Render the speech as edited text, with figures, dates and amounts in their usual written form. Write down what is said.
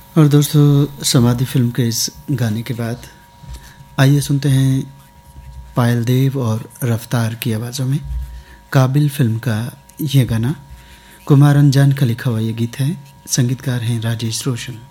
और दोस्तों, समाधि फिल्म के इस गाने के बाद आइए सुनते हैं पायल देव और रफ्तार की आवाज़ों में काबिल फिल्म का ये गाना। कुमार अंजान का लिखा हुआ ये गीत है, संगीतकार हैं राजेश रोशन।